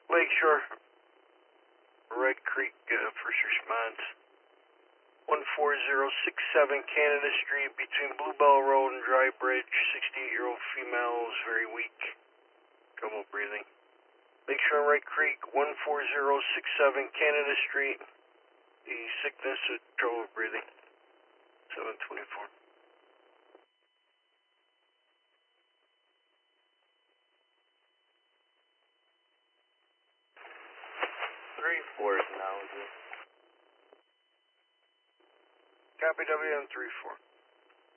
Lakeshore, Red Creek, first response. 14067 Canada Street between Bluebell Road and Dry Bridge. 68-year-old female is very weak. Trouble breathing. Lakeshore and Red Creek, 14067 Canada Street. The sickness of trouble breathing. 724. Three fours now, is it? Copy WM 34.